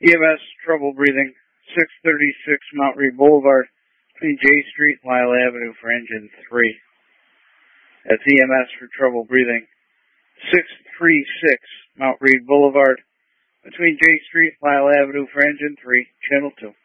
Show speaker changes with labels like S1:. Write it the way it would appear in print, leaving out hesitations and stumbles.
S1: EMS, trouble breathing, 636 Mount Reed Boulevard, between J Street and Lyle Avenue for engine 3. That's EMS for trouble breathing, 636 Mount Reed Boulevard, between J Street and Lyle Avenue for engine 3, channel 2.